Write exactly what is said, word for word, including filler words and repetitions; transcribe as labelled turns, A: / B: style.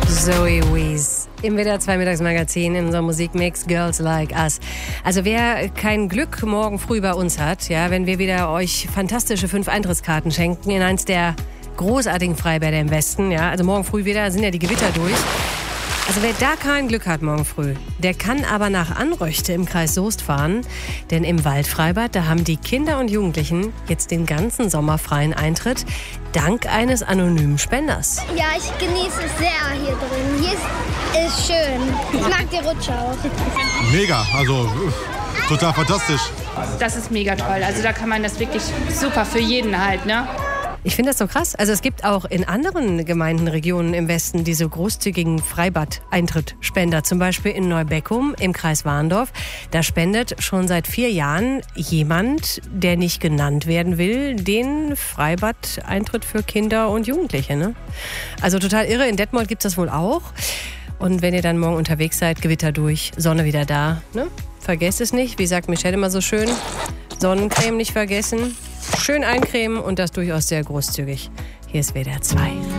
A: Zoe Wees im W D R zwei Mittagsmagazin in unserem Musikmix Girls Like Us. Also wer kein Glück morgen früh bei uns hat, ja, wenn wir wieder euch fantastische fünf Eintrittskarten schenken in eins der großartigen Freibäder im Westen, ja, also morgen früh wieder sind ja die Gewitter durch. Also wer da kein Glück hat morgen früh, der kann aber nach Anröchte im Kreis Soest fahren. Denn im Waldfreibad, da haben die Kinder und Jugendlichen jetzt den ganzen Sommer freien Eintritt, dank eines anonymen Spenders.
B: Ja, ich genieße es sehr hier drin. Hier ist, ist schön. Ich mag die Rutsche auch.
C: Mega, also total fantastisch.
D: Das ist mega toll. Also da kann man das wirklich super für jeden halt, ne?
A: Ich finde das so krass. Also es gibt auch in anderen Gemeinden, Regionen im Westen diese großzügigen Freibad-Eintrittspender. Zum Beispiel in Neubeckum im Kreis Warndorf. Da spendet schon seit vier Jahren jemand, der nicht genannt werden will, den Freibad-Eintritt für Kinder und Jugendliche. Ne? Also total irre. In Detmold gibt es das wohl auch. Und wenn ihr dann morgen unterwegs seid, Gewitter durch, Sonne wieder da. Ne? Vergesst es nicht. Wie sagt Michelle immer so schön, Sonnencreme nicht vergessen. Schön eincremen und das durchaus sehr großzügig. Hier ist W D R zwei.